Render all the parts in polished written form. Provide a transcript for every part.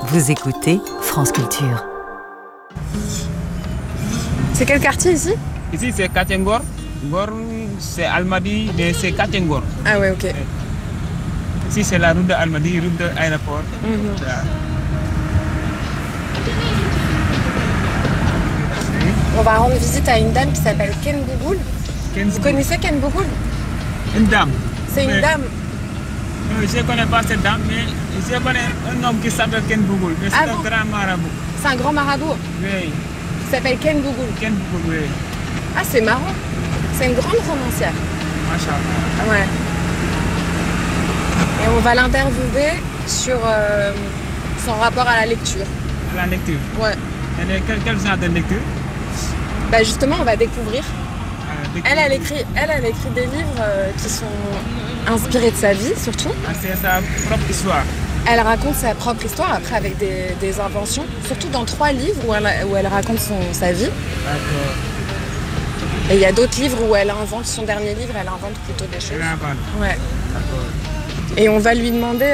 Vous écoutez France Culture. C'est quel quartier ici? Ici, c'est quartier Ngor. Ngor, c'est Almadies, mais c'est quartier Ngor. Ah ouais, ok. Ici, c'est la route d'Almadies, route de l'aéroport. On va rendre visite à une dame qui s'appelle Ken Bougoul. Vous connaissez Ken Bougoul? Une dame. C'est une dame. Je ne connais pas cette dame, mais je connais un homme qui s'appelle Ken Bougoul. Mais c'est un grand marabout. C'est un grand marabout? Oui. Qui s'appelle Ken Bougoul. Ken Bougoul, oui. Ah, c'est marrant. C'est une grande romancière. Machallah. Ouais. Et on va l'interviewer sur son rapport à la lecture. À la lecture? Ouais. Quel genre de lecture? Bah justement, on va découvrir. Elle a écrit des livres qui sont inspirés de sa vie, surtout. Ah, c'est sa propre histoire. Elle raconte sa propre histoire, après avec des inventions, surtout dans 3 livres où elle raconte sa vie. D'accord. Et il y a d'autres livres où elle invente, son dernier livre, elle invente plutôt des choses. Elle invente. Ouais. D'accord. Et on va lui demander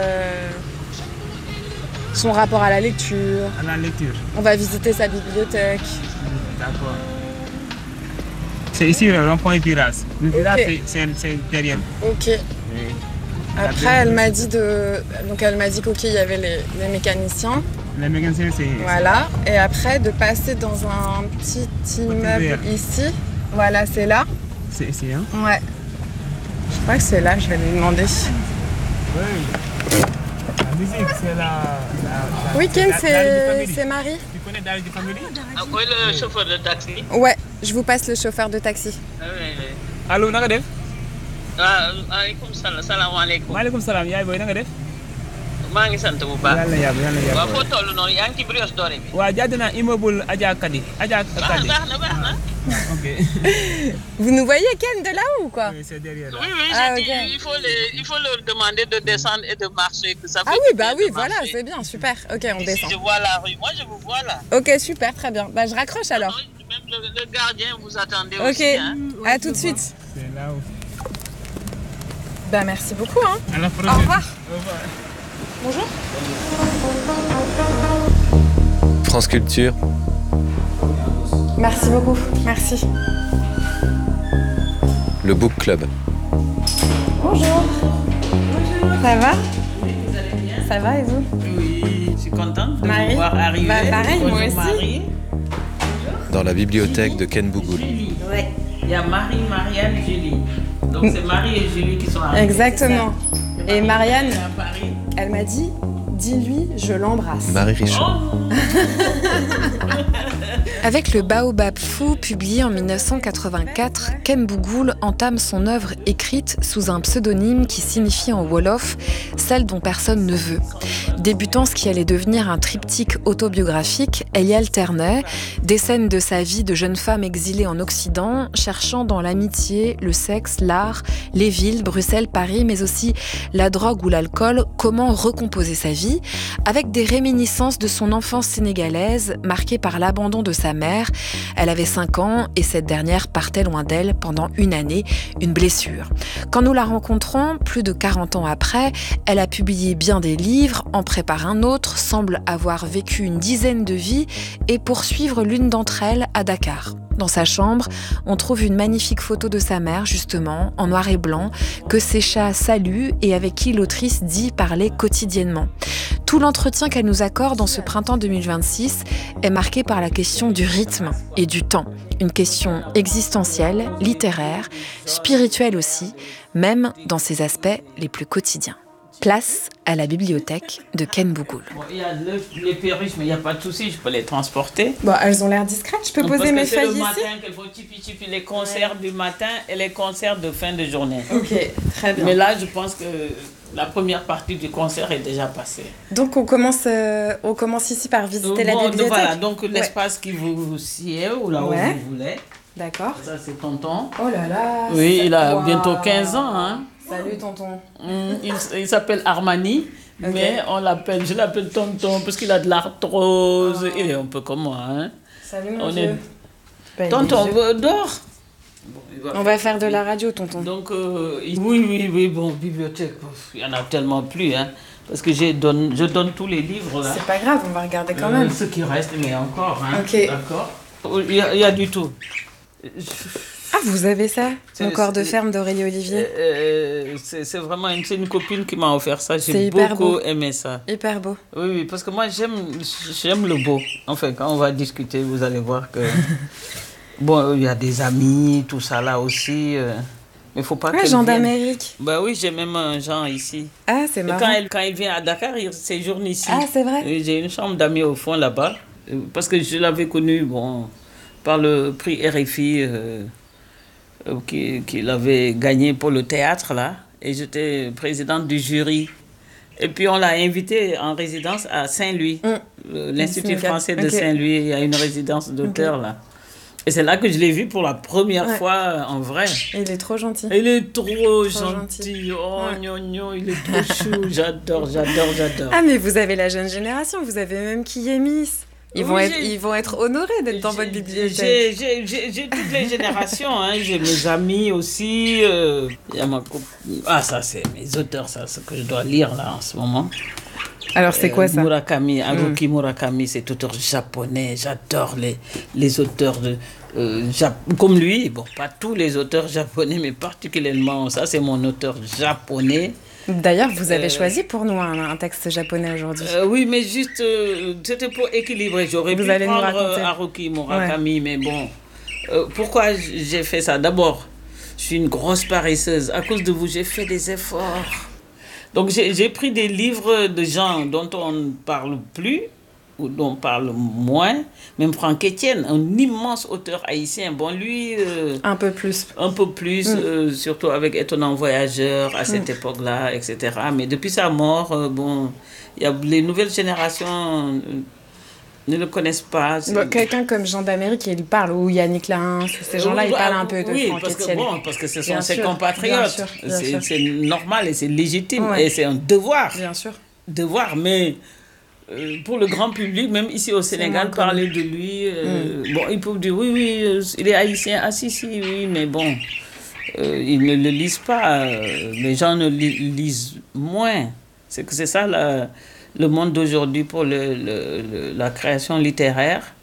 son rapport à la lecture. À la lecture. On va visiter sa bibliothèque. D'accord. C'est ici le rond-point Viras. Le Viras, Okay. c'est derrière. Ok. Oui. Après, elle m'a dit qu'ok, il y avait les mécaniciens. Les mécaniciens, c'est... Voilà. Et après, de passer dans un petit immeuble ici. Voilà, c'est là. C'est ici, hein? Ouais. Je crois que c'est là, je vais lui demander. Oui. La musique, c'est la Oui, Ken, c'est c'est Marie. Tu connais Dari de Family? Ah, oui, le chauffeur de taxi. Ouais, je vous passe le chauffeur de taxi. Ah, oui, oui. Allo, naka def? Waaleykum salaam salaamaaleykum. Maaleykum salaam, yaay booy nanga def? maa ngi sant bu baax. Yàlla yàlla. waaw foo toll noonu yaa ngi ci brioche dorée bi. waaw jàdd naa immeuble Adja Kadi. Adja Kadi. baax na. Ok. Vous nous voyez, Ken, de là-haut ou quoi? Oui, c'est derrière là. Oui, Ah, j'ai dit, ok. il faut leur demander de descendre et de marcher. Que ça fait Ah oui, du bah bien oui, de voilà, marcher. c'est bien, super. Ok, on Ici, descend. je vois la rue. Moi, je vous vois là. Ok, super, très bien. Bah, je raccroche alors. Même le gardien vous attendez Ok, aussi. Hein. à tout de suite. C'est là où... Bah, merci beaucoup. Hein. À la prochaine. Au revoir. Au revoir. Bonjour. France Culture, Merci beaucoup. Merci. le Book Club. Bonjour. Ça va? Vous allez bien? Ça va et vous? Oui, je suis contente de Marie? vous voir arriver. Bah, pareil, moi Bonjour, aussi. Marie. Dans la bibliothèque de Ken Bougoul. Julie. Ouais. Il y a Marie, Marianne, Julie. Donc c'est Marie et Julie qui sont arrivées. Exactement. c'est ça? Et Marianne, Elle est à Paris. elle m'a dit, dis-lui, je l'embrasse. Marie Richaud. Avec le Baobab fou, publié en 1984, Ken Bougoul entame son œuvre écrite sous un pseudonyme qui signifie en wolof « celle dont personne ne veut ». Débutant ce qui allait devenir un triptyque autobiographique, elle y alternait des scènes de sa vie de jeune femme exilée en Occident, cherchant dans l'amitié, le sexe, l'art, les villes, Bruxelles, Paris, mais aussi la drogue ou l'alcool, comment recomposer sa vie, avec des réminiscences de son enfance sénégalaise, marquée par l'abandon de sa mère. Elle avait 5 ans et cette dernière partait loin d'elle pendant une année, une blessure. Quand nous la rencontrons, plus de 40 ans après, elle a publié bien des livres, en prépare un autre, semble avoir vécu une dizaine de vies et poursuivre l'une d'entre elles à Dakar. Dans sa chambre, on trouve une magnifique photo de sa mère, justement, en noir et blanc, que ses chats saluent et avec qui l'autrice dit parler quotidiennement. Tout l'entretien qu'elle nous accorde en ce printemps 2026 est marqué par la question du rythme et du temps. Une question existentielle, littéraire, spirituelle aussi, même dans ses aspects les plus quotidiens. Place à la bibliothèque de Ken Bougoul. Bon, il y a les perruches, mais il n'y a pas de souci, je peux les transporter. Bon, elles ont l'air discrètes, je peux Donc, poser mes parce que c'est feuilles le ici? matin qu'il faut tipi les concerts du matin et les concerts de fin de journée. Ok, très bien. Mais là, je pense que la première partie du concert est déjà passée. Donc on commence ici par visiter la bibliothèque. Voilà, donc l'espace qui vous sied ou là où Ouais. vous voulez. D'accord. Ça, c'est tonton. Oh là là. Oui, il a Waouh. bientôt 15 ans. Hein. Salut tonton. Il s'appelle Armani, mais je l'appelle tonton parce qu'il a de l'arthrose. Il est un peu comme moi. Hein. Salut mon On vieux. est... Ben, Tonton, dors. Bon, on va faire de la radio tonton. Donc, oui, bon, bibliothèque, il y en a tellement plus. Hein. Parce que je donne tous les livres là. C'est pas grave, on va regarder quand même. Ce qui reste, mais encore. Hein, ok. D'accord. Il y a du tout. Ah, vous avez ça? Mon corps de ferme d'Aurélie Olivier. C'est vraiment une copine qui m'a offert ça. J'ai beaucoup beau. Aimé ça. Hyper beau. Oui, parce que moi, j'aime le beau. Enfin, quand on va discuter, vous allez voir que... Bon, il y a des amis, tout ça là aussi. Mais il faut pas qu'elle Jean vienne. d'Amérique. Bah oui, j'ai même un Jean ici. Ah, c'est marrant. Quand il vient à Dakar, il séjourne ici. Ah, c'est vrai? J'ai une chambre d'amis au fond là-bas. Parce que je l'avais connu, par le prix RFI qu'il avait gagné pour le théâtre là. Et j'étais présidente du jury. Et puis on l'a invité en résidence à Saint-Louis. L'Institut français de Saint-Louis, il y a une résidence d'auteur là. Et c'est là que je l'ai vu pour la première fois en vrai. Il est trop gentil. Il est trop gentil. Oh, gnogno, il est trop chou. J'adore. Ah, mais vous avez la jeune génération, vous avez même Kiyemis. Ils vont être honorés d'être dans votre bibliothèque. J'ai toutes les générations. Hein. J'ai mes amis aussi. Il y a ma copine. Ah, ça, c'est mes auteurs, ça, ce que je dois lire là en ce moment. Alors, c'est quoi ça? Murakami, Haruki Murakami, c'est auteur japonais. J'adore les auteurs comme lui. Bon, pas tous les auteurs japonais, mais particulièrement ça, c'est mon auteur japonais. D'ailleurs, vous avez choisi pour nous un texte japonais aujourd'hui. Oui, mais juste, c'était pour équilibrer. J'aurais pu prendre Haruki Murakami, mais bon. Pourquoi j'ai fait ça? D'abord, je suis une grosse paresseuse. À cause de vous, j'ai fait des efforts. Donc, j'ai pris des livres de gens dont on ne parle plus, ou dont on parle moins. Même Franck Etienne, un immense auteur haïtien. Bon, lui... un peu plus. Surtout avec Étonnant Voyageur, à cette époque-là, etc. Mais depuis sa mort, les nouvelles générations ne le connaissent pas. Quelqu'un comme Jean d'Amérique, il parle, ou Yannick Lahens, ces gens-là, ils parlent un peu de Franck Etienne. Parce que ce sont ses compatriotes. C'est normal et c'est légitime. Et c'est un devoir. Bien sûr. Devoir, mais... pour le grand public, même ici au Sénégal, parler de lui, ils peuvent dire oui, il est haïtien, oui, mais bon, ils ne le lisent pas, les gens ne lisent moins. C'est ça le monde d'aujourd'hui pour la création littéraire.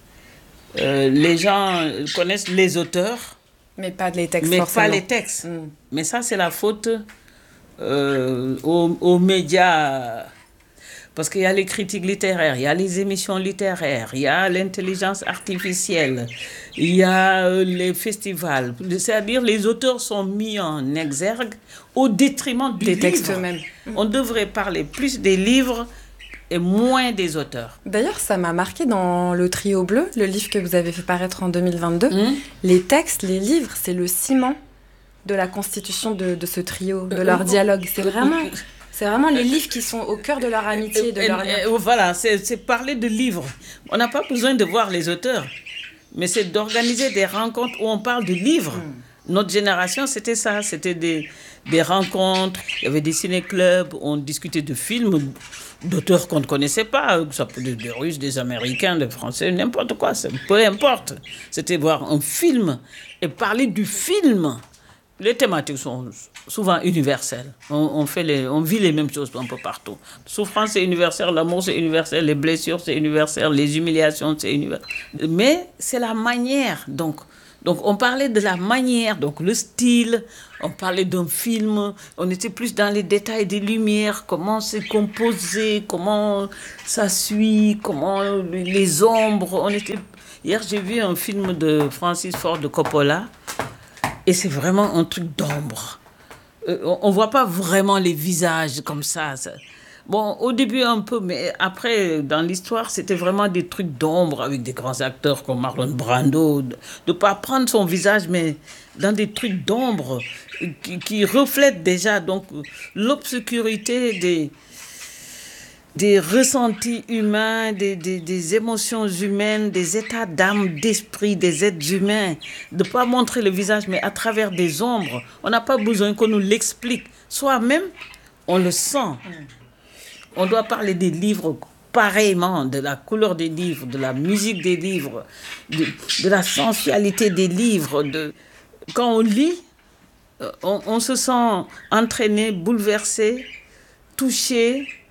Les gens connaissent les auteurs, mais pas les textes forcément. Pas les textes. Mais ça, c'est la faute aux médias. Parce qu'il y a les critiques littéraires, il y a les émissions littéraires, il y a l'intelligence artificielle, il y a les festivals. C'est-à-dire les auteurs sont mis en exergue au détriment des textes eux-mêmes. On devrait parler plus des livres et moins des auteurs. D'ailleurs, ça m'a marqué dans Le Trio Bleu, le livre que vous avez fait paraître en 2022. Les textes, les livres, c'est le ciment de la constitution de ce trio, de leur dialogue. C'est vraiment les livres qui sont au cœur de leur amitié, de leur lien. Voilà, c'est parler de livres. On n'a pas besoin de voir les auteurs, mais c'est d'organiser des rencontres où on parle de livres. Notre génération, c'était ça, c'était des rencontres. Il y avait des ciné-clubs, on discutait de films d'auteurs qu'on ne connaissait pas. Ça peut être des Russes, des Américains, des Français, n'importe quoi, peu importe. C'était voir un film et parler du film. Les thématiques sont souvent universelles. On vit les mêmes choses un peu partout. La souffrance, c'est universel, l'amour, c'est universel, les blessures, c'est universel, les humiliations, c'est universel. Mais c'est la manière. Donc, on parlait de la manière, donc le style, on parlait d'un film, on était plus dans les détails des lumières, comment c'est composé, comment ça suit, comment les ombres. Hier, j'ai vu un film de Francis Ford Coppola. Et c'est vraiment un truc d'ombre. On ne voit pas vraiment les visages comme ça. Bon, au début un peu, mais après, dans l'histoire, c'était vraiment des trucs d'ombre avec des grands acteurs comme Marlon Brando. De ne pas prendre son visage, mais dans des trucs d'ombre qui reflètent déjà donc l'obscurité des ressentis humains, des émotions humaines, des états d'âme, d'esprit, des êtres humains. De ne pas montrer le visage, mais à travers des ombres. On n'a pas besoin qu'on nous l'explique. Soi-même, on le sent. On doit parler des livres pareillement, de la couleur des livres, de la musique des livres, de la sensualité des livres. Quand on lit, on se sent entraîné, bouleversé, touché.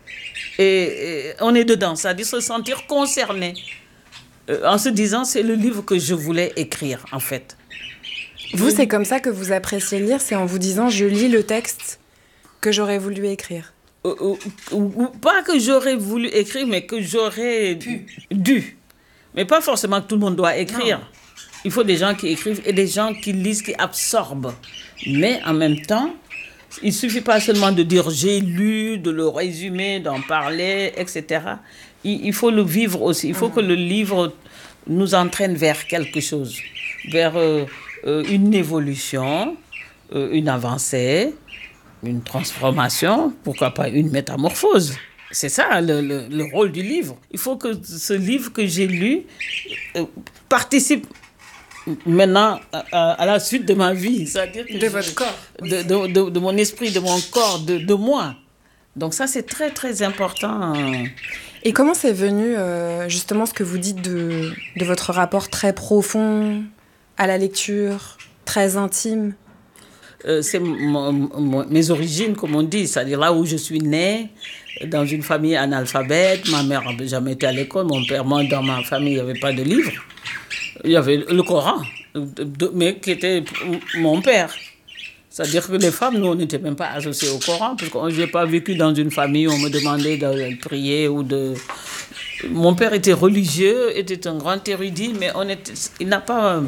et on est dedans, c'est-à-dire se sentir concerné. En se disant, c'est le livre que je voulais écrire, en fait. Vous, c'est comme ça que vous appréciez lire, c'est en vous disant, je lis le texte que j'aurais voulu écrire. Ou pas que j'aurais voulu écrire, mais que j'aurais dû. Mais pas forcément que tout le monde doit écrire. Non. Il faut des gens qui écrivent et des gens qui lisent, qui absorbent. Mais en même temps, il ne suffit pas seulement de dire j'ai lu, de le résumer, d'en parler, etc. Il faut le vivre aussi. Il faut que le livre nous entraîne vers quelque chose, vers une évolution, une avancée, une transformation, pourquoi pas une métamorphose. C'est ça le rôle du livre. Il faut que ce livre que j'ai lu participe maintenant à la suite de ma vie. C'est-à-dire que votre corps. De mon esprit, de mon corps, de moi. Donc ça, c'est très, très important. Et comment c'est venu, justement, ce que vous dites de votre rapport très profond à la lecture, très intime? C'est mes origines, comme on dit, c'est-à-dire là où je suis née, dans une famille analphabète. Ma mère n'avait jamais été à l'école, mon père, moi, dans ma famille, il n'y avait pas de livre. Il y avait le Coran, mais qui était mon père. C'est-à-dire que les femmes, nous, on n'était même pas associés au Coran, parce que je n'ai pas vécu dans une famille où on me demandait de prier ou de... Mon père était religieux, était un grand érudit, mais il n'a pas...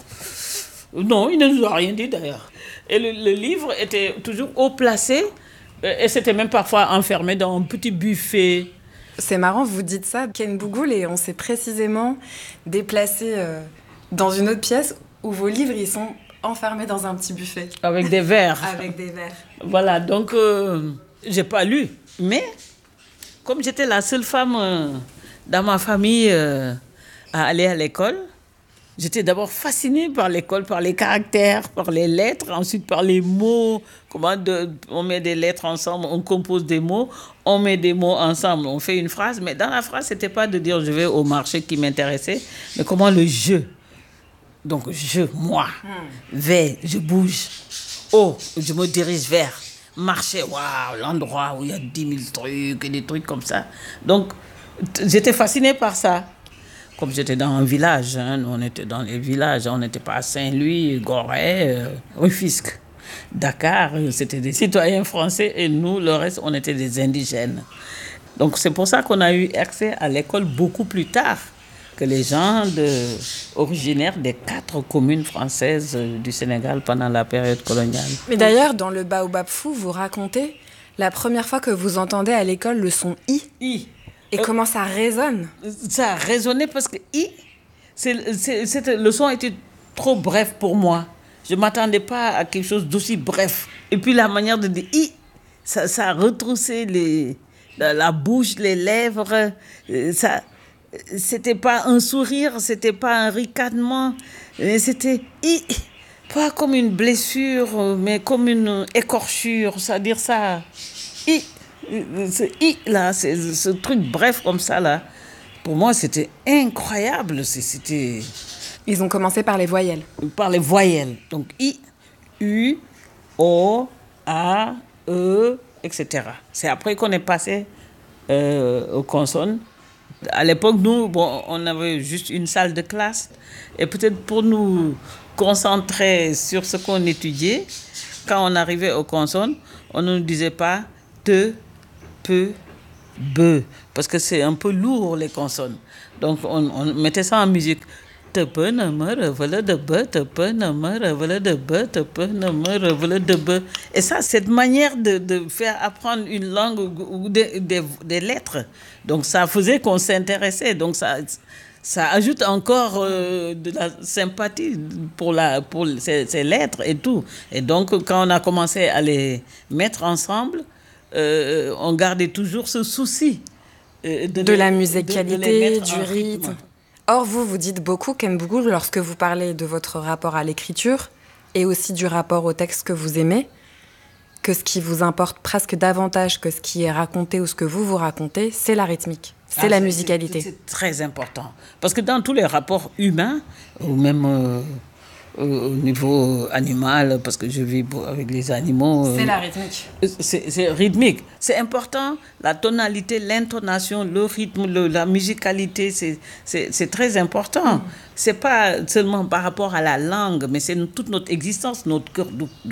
Non, il ne nous a rien dit d'ailleurs. Et le livre était toujours haut placé, et c'était même parfois enfermé dans un petit buffet. C'est marrant, vous dites ça, Ken Bougoul, et on s'est précisément déplacé dans une autre pièce où vos livres, ils sont enfermés dans un petit buffet. Avec des verres. Avec des verres. Voilà, donc j'ai pas lu. Mais comme j'étais la seule femme dans ma famille à aller à l'école, j'étais d'abord fascinée par l'école, par les caractères, par les lettres, ensuite par les mots. On met des lettres ensemble, on compose des mots, on met des mots ensemble, on fait une phrase. Mais dans la phrase, c'était pas de dire je vais au marché qui m'intéressait, mais comment le je. Donc moi, vais, je bouge. Oh, je me dirige vers. Marché, waouh, l'endroit où il y a 10 000 trucs et des trucs comme ça. Donc, j'étais fascinée par ça. Comme j'étais dans un village, on était dans les villages, on n'était pas à Saint-Louis, Gorée, Rufisque, Dakar, c'était des citoyens français et nous, le reste, on était des indigènes. Donc c'est pour ça qu'on a eu accès à l'école beaucoup plus tard que les gens originaires des 4 communes françaises du Sénégal pendant la période coloniale. Mais d'ailleurs, dans le Baobab Fou, vous racontez la première fois que vous entendez à l'école le son I. I. Et comment ça résonne? Ça a résonné parce que le son était trop bref pour moi. Je ne m'attendais pas à quelque chose d'aussi bref. Et puis la manière de dire I, ça a retroussé la bouche, les lèvres. C'était pas un sourire, c'était pas un ricanement. C'était I, pas comme une blessure, mais comme une écorchure. C'est-à-dire ça, I. Ce I là, ce truc bref comme ça là, pour moi c'était incroyable. Ils ont commencé par les voyelles. Par les voyelles. Donc I, U, O, A, E, etc. C'est après qu'on est passé aux consonnes. À l'époque, nous, on avait juste une salle de classe. Et peut-être pour nous concentrer sur ce qu'on étudiait, quand on arrivait aux consonnes, on ne nous disait pas te, peu, be, parce que c'est un peu lourd les consonnes. Donc on mettait ça en musique. Et ça, cette manière de faire apprendre une langue ou des lettres, donc ça faisait qu'on s'intéressait. Donc ça ajoute encore de la sympathie pour ces lettres et tout. Et donc quand on a commencé à les mettre ensemble, on gardait toujours ce souci de la musicalité, du rythme. Or, vous dites beaucoup, Ken Bougoul, lorsque vous parlez de votre rapport à l'écriture et aussi du rapport au texte que vous aimez, que ce qui vous importe presque davantage que ce qui est raconté ou ce que vous racontez, c'est la rythmique, c'est la musicalité. C'est très important. Parce que dans tous les rapports humains, ou même au niveau animal, parce que je vis avec les animaux. C'est la rythmique. C'est rythmique. C'est important, la tonalité, l'intonation, le rythme, la musicalité, c'est très important. C'est pas seulement par rapport à la langue, mais c'est toute notre existence, notre cœur,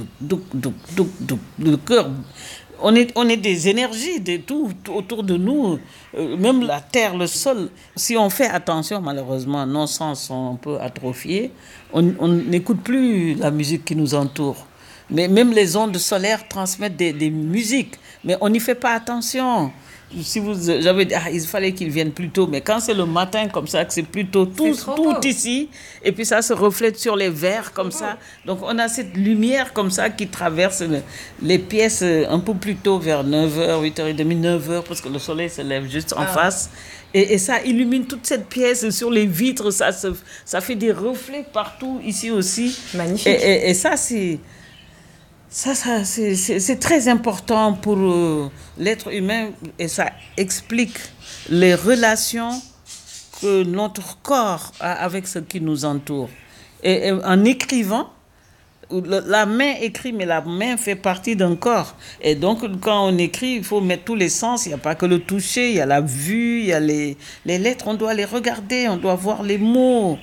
le cœur. On est des énergies, de tout autour de nous, même la terre, le sol. Si on fait attention, malheureusement, nos sens sont un peu atrophiés. On n'écoute plus la musique qui nous entoure. Mais même les ondes solaires transmettent des musiques, mais on n'y fait pas attention. Si j'avais dit, il fallait qu'ils viennent plus tôt, mais quand c'est le matin comme ça, que c'est plutôt tout ici, et puis ça se reflète sur les verres comme ça. Donc on a cette lumière comme ça qui traverse les pièces un peu plus tôt, vers 9h, 8h30, 9h, parce que le soleil se lève juste en face. Et ça illumine toute cette pièce sur les vitres, ça fait des reflets partout ici aussi. Magnifique. Et ça, c'est très important pour l'être humain et ça explique les relations que notre corps a avec ce qui nous entoure. Et en écrivant, la main écrit, mais la main fait partie d'un corps. Et donc, quand on écrit, il faut mettre tous les sens. Il n'y a pas que le toucher, il y a la vue, il y a les lettres. On doit les regarder, on doit voir les mots.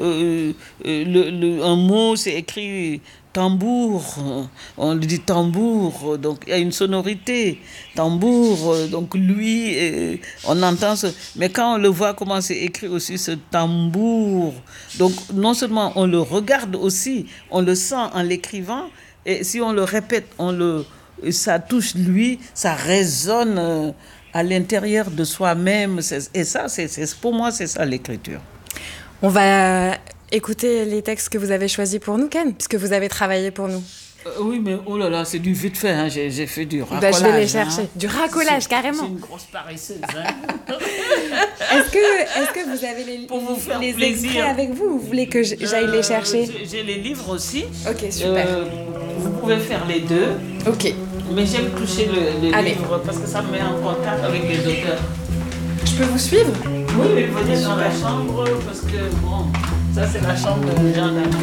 Un mot, c'est écrit tambour. On dit tambour, donc il y a une sonorité. Tambour, donc lui, on entend ce... Mais quand on le voit comment c'est écrit aussi, ce tambour, donc non seulement on le regarde aussi, on le sent en l'écrivant, et si on le répète, ça touche lui, ça résonne à l'intérieur de soi-même. Et ça, pour moi, c'est ça l'écriture. On va écouter les textes que vous avez choisis pour nous, Ken, puisque vous avez travaillé pour nous. Oui, mais oh là là, c'est du vite fait, hein. J'ai fait du racolage. Je vais les chercher. Du racolage, carrément. C'est une grosse paresseuse. Hein. Est-ce que vous avez les extraits avec vous ou vous voulez que j'aille les chercher? J'ai les livres aussi. Ok, super. Vous pouvez faire les deux. Ok. Mais j'aime toucher le livre parce que ça me met en contact avec les auteurs. Je peux vous suivre? Oui, mais venez dans la chambre parce que, bon, ça c'est la chambre de Jean d'Arc.